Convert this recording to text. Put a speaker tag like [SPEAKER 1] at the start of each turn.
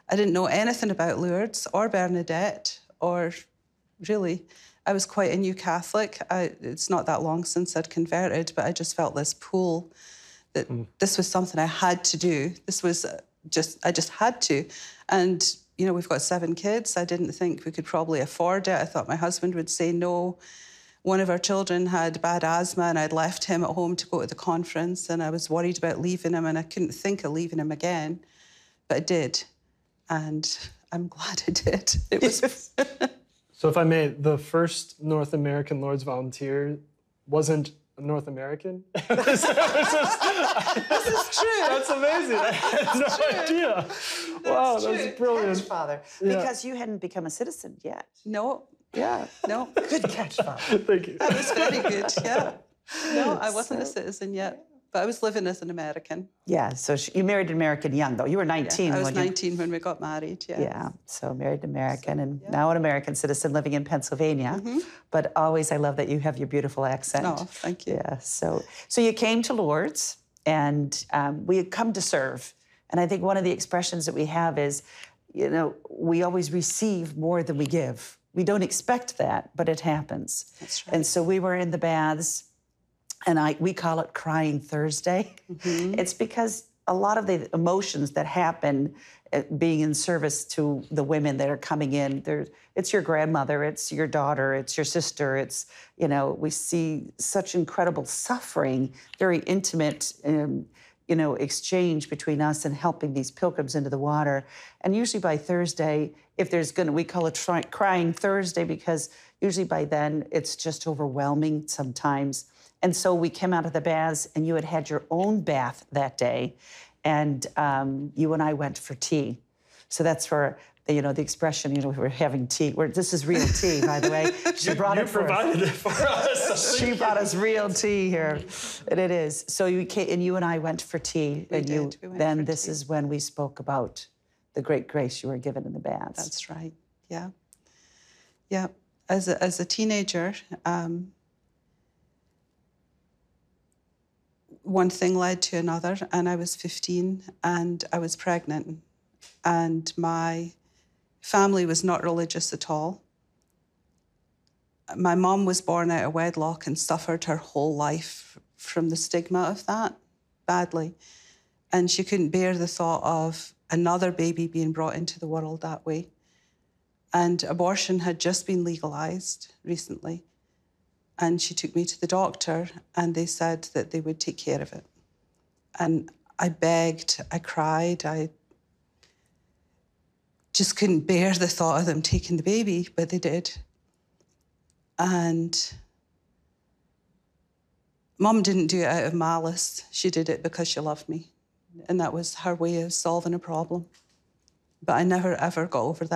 [SPEAKER 1] I didn't know anything about Lourdes or Bernadette, or really, I was quite a new Catholic. It's not that long since I'd converted, but I just felt this pull that this was something I had to do. This was I just had to. And, you know, we've got 7 kids. I didn't think we could probably afford it. I thought my husband would say no. One of our children had bad asthma and I'd left him at home to go to the conference, and I was worried about leaving him, and I couldn't think of leaving him again. But I did. And I'm glad I did. It was...
[SPEAKER 2] So if I may, the first North American Lourdes volunteer wasn't North American?
[SPEAKER 1] This is true.
[SPEAKER 2] That's amazing. I had no idea. Wow, that's brilliant.
[SPEAKER 3] Catch, Father.
[SPEAKER 2] Yeah.
[SPEAKER 3] Because you hadn't become a citizen yet.
[SPEAKER 1] No.
[SPEAKER 3] Yeah.
[SPEAKER 1] No.
[SPEAKER 3] Good catch, Father.
[SPEAKER 2] Thank you.
[SPEAKER 1] That was very good, yeah. No, I wasn't a citizen yet, but I was living as an American.
[SPEAKER 3] Yeah, so you married an American young, though. You were 19
[SPEAKER 1] I was
[SPEAKER 3] when
[SPEAKER 1] 19 when we got married, yeah.
[SPEAKER 3] Yeah, so married an American, and now an American citizen living in Pennsylvania. But always, I love that you have your beautiful accent.
[SPEAKER 1] Oh, thank you.
[SPEAKER 3] Yeah, so you came to Lourdes, and we had come to serve. And I think one of the expressions that we have is, you know, we always receive more than we give. We don't expect that, but it happens.
[SPEAKER 1] That's right.
[SPEAKER 3] And so we were in the baths, and we call it Crying Thursday. It's because a lot of the emotions that happen being in service to the women that are coming in, it's your grandmother, it's your daughter, it's your sister, it's, you know, we see such incredible suffering, very intimate, you know, exchange between us and helping these pilgrims into the water. And usually by Thursday, if there's we call it Crying Thursday, because usually by then it's just overwhelming sometimes. And so we came out of the baths, and you had your own bath that day, and you and I went for tea. So that's for, you know, the expression, you know, we're having tea. This is real tea, by the way. She brought it
[SPEAKER 2] provided it for us.
[SPEAKER 3] She brought us real tea here, and it is. So you and I went for tea,
[SPEAKER 1] We
[SPEAKER 3] and
[SPEAKER 1] did. We went for
[SPEAKER 3] this
[SPEAKER 1] tea.
[SPEAKER 3] is when we spoke about the great grace you were given in the baths.
[SPEAKER 1] That's right, yeah. Yeah, as a teenager, one thing led to another, and I was 15 and I was pregnant, and my family was not religious at all. My mom was born out of wedlock and suffered her whole life from the stigma of that badly, and she couldn't bear the thought of another baby being brought into the world that way. And abortion had just been legalized recently. And she took me to the doctor, and they said that they would take care of it. And I begged, I cried, I just couldn't bear the thought of them taking the baby, but they did. And Mum didn't do it out of malice. She did it because she loved me. And that was her way of solving a problem. But I never, ever got over that.